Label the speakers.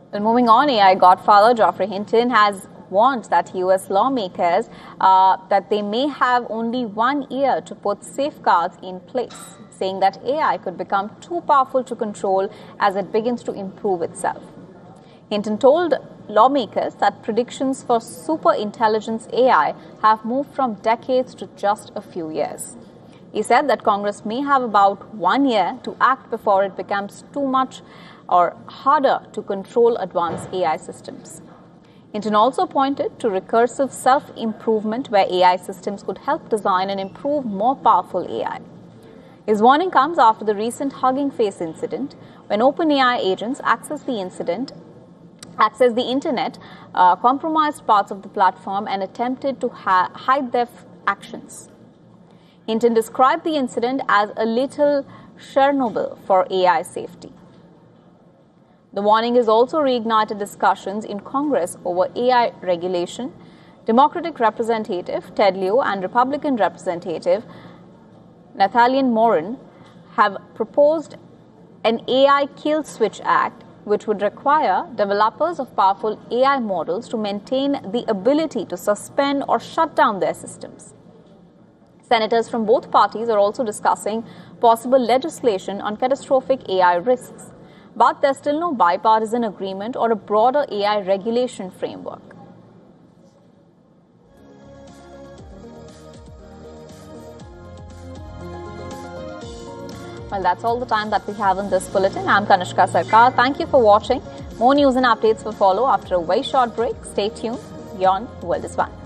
Speaker 1: Well, moving on, AI godfather Geoffrey Hinton has warned that U.S. lawmakers that they may have only 1 year to put safeguards in place, saying that AI could become too powerful to control as it begins to improve itself. Hinton told lawmakers that predictions for superintelligence AI have moved from decades to just a few years. He said that Congress may have about 1 year to act before it becomes too much or harder to control advanced AI systems. Hinton also pointed to recursive self-improvement where AI systems could help design and improve more powerful AI. His warning comes after the recent Hugging Face incident, when OpenAI agents accessed the internet, compromised parts of the platform and attempted to hide their actions. Hinton described the incident as a little Chernobyl for AI safety. The warning has also reignited discussions in Congress over AI regulation. Democratic Representative Ted Lieu and Republican Representative Nathaniel Moran have proposed an AI Kill Switch Act, which would require developers of powerful AI models to maintain the ability to suspend or shut down their systems. Senators from both parties are also discussing possible legislation on catastrophic AI risks, but there's still no bipartisan agreement or a broader AI regulation framework. Well, that's all the time that we have in this bulletin. I'm Kanishka Sarkar. Thank you for watching. More news and updates will follow after a very short break. Stay tuned. Beyond World is One.